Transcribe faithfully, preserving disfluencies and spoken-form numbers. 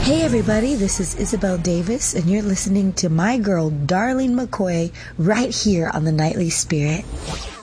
Hey everybody, this is Isabel Davis, and you're listening to my girl, Darlene McCoy, right here on The Nightly Spirit.